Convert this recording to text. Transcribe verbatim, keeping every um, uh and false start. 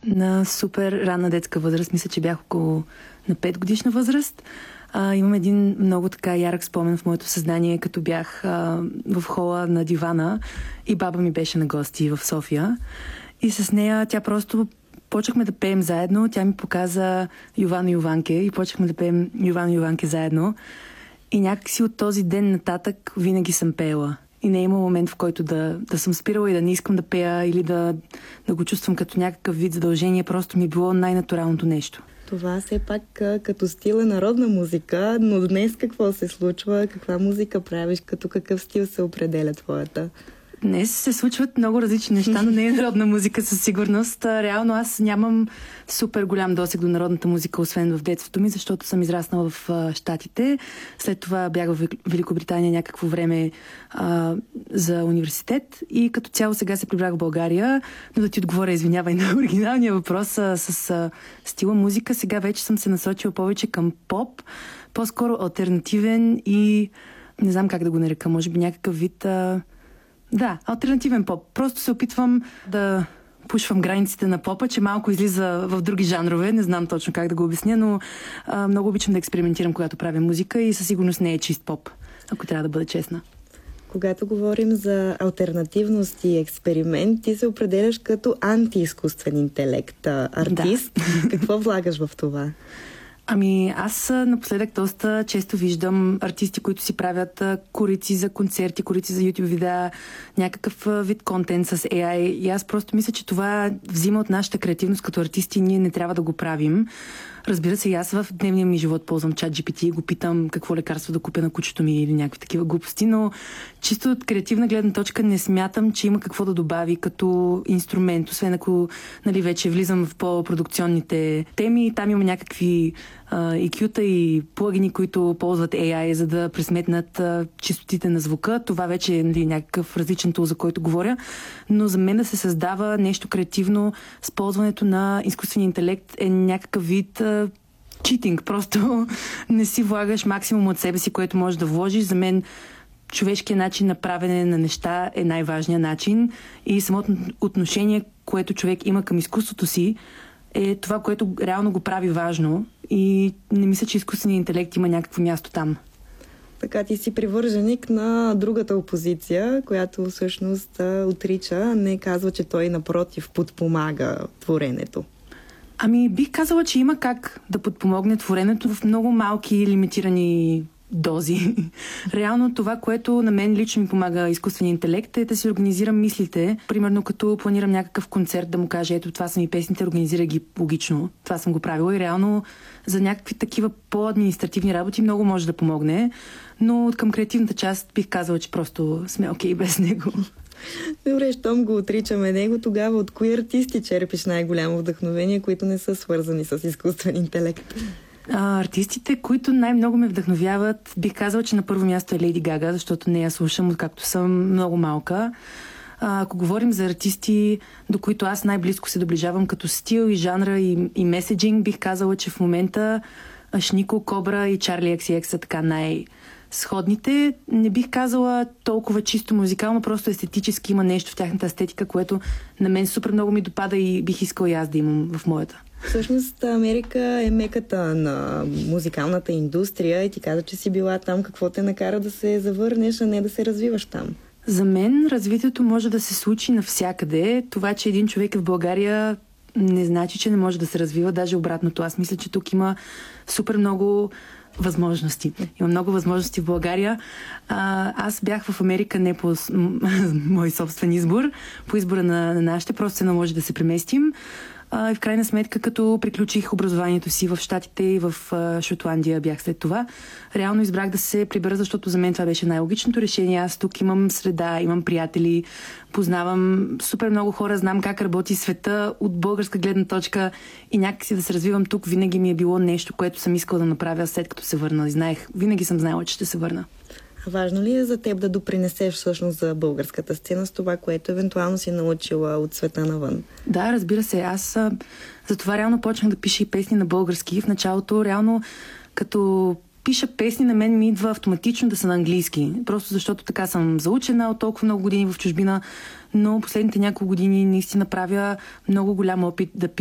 На супер ранна детска възраст, мисля, че бях около на пет годишна възраст. А, имам един много така ярък спомен в моето съзнание, като бях а, в хола на дивана и баба ми беше на гости в София. И с нея тя просто почнахме да пеем заедно. Тя ми показа Йован и Йованке и почнахме да пеем Йован и Йованке заедно. И някакси от този ден нататък винаги съм пеела. И не е имал момент, в който да, да съм спирала и да не искам да пея или да, да го чувствам като някакъв вид задължение. Просто ми е било най-натуралното нещо. Това все пак като стил е народна музика, но днес какво се случва? Каква музика правиш? Като какъв стил се определя твоята? Днес се случват много различни неща, но не е народна музика със сигурност. Реално аз нямам супер голям досег до народната музика, освен в детството ми, защото съм израснала в Щатите. След това бях в Великобритания някакво време а, за университет и като цяло сега се прибрах в България. Но да ти отговоря, извинявай, на оригиналния въпрос а, с а, стила музика. Сега вече съм се насочила повече към поп, по-скоро алтернативен и не знам как да го нарека, може би някакъв вид... А, Да, алтернативен поп. Просто се опитвам да пушвам границите на попа, че малко излиза в други жанрове. Не знам точно как да го обясня, но а, много обичам да експериментирам, когато правя музика и със сигурност не е чист поп, ако трябва да бъда честна. Когато говорим за алтернативност и експеримент, ти се определяш като антиизкуствен интелект, артист. Да. Какво влагаш в това? Ами аз напоследък доста често виждам артисти, които си правят корици за концерти, корици за YouTube видеа, някакъв вид контент с Ей Ай. И аз просто мисля, че това взима от нашата креативност като артисти и ние не трябва да го правим. Разбира се, и аз в дневния ми живот ползвам чат Джи Пи Ти и го питам какво лекарство да купя на кучето ми или някакви такива глупости, но чисто от креативна гледна точка не смятам, че има какво да добави като инструмент, освен ако нали, вече влизам в по-продукционните теми. Там има някакви и кю-та и плагини, които ползват Ей Ай, за да пресметнат а, чистотите на звука. Това вече е нали, някакъв различен тул, за който говоря. Но за мен да се създава нещо креативно с ползването на изкуствения интелект е някакъв вид а, читинг. Просто не си влагаш максимум от себе си, което можеш да вложиш. За мен човешкият начин на правене на неща е най-важният начин и самото отношение, което човек има към изкуството си, е това, което реално го прави важно и не мисля, че изкуственият интелект има някакво място там. Така ти си привърженик на другата опозиция, която всъщност отрича, не казва, че той напротив подпомага творенето. Ами бих казала, че има как да подпомогне творенето в много малки лимитирани дози. Реално това, което на мен лично ми помага изкуствения интелект е да си организирам мислите. Примерно като планирам някакъв концерт, да му кажа, ето това са ми песните, организира ги логично. Това съм го правила и реално за някакви такива по-административни работи много може да помогне. Но към креативната част бих казала, че просто сме окей без него. Добре, щом го отричаме него, тогава от кои артисти черпиш най-голямо вдъхновение, които не са свързани с изкуствен интелект? А, артистите, които най-много ме вдъхновяват, бих казала, че на първо място е Лейди Гага, защото не я слушам, откакто съм много малка. А, ако говорим за артисти, до които аз най-близко се доближавам като стил и жанра и, и меседжинг, бих казала, че в момента Шнико, Кобра и Чарли Екс и Екс са така най-сходните. Не бих казала толкова чисто музикално, просто естетически има нещо в тяхната естетика, което на мен супер много ми допада и бих искала и аз да имам в моята. Всъщност Америка е меката на музикалната индустрия и ти каза, че си била там. Какво те накара да се завърнеш, а не да се развиваш там? За мен развитието може да се случи навсякъде. Това, че един човек е в България, не значи, че не може да се развива. Даже обратното. Аз мисля, че тук има супер много възможности. Има много възможности в България. А, аз бях в Америка не по мой собствен избор, по избора на, на нашите. Просто се наложи да се преместим. А, и в крайна сметка, като приключих образованието си в Щатите и в а, Шотландия бях след това, реално избрах да се прибера, защото за мен това беше най-логичното решение. Аз тук имам среда, имам приятели, познавам супер много хора, знам как работи света от българска гледна точка и някакси да се развивам тук винаги ми е било нещо, което съм искала да направя след като се върна. И знаех, винаги съм знаела, че ще се върна. А важно ли е за теб да допринесеш всъщност за българската сцена с това, което евентуално си научила от света навън? Да, разбира се. Аз а, за това реално почнах да пиша и песни на български. В началото реално като пиша песни на мен ми идва автоматично да са на английски. Просто защото така съм заучена от толкова много години в чужбина, но последните няколко години наистина правя много голям опит да пиша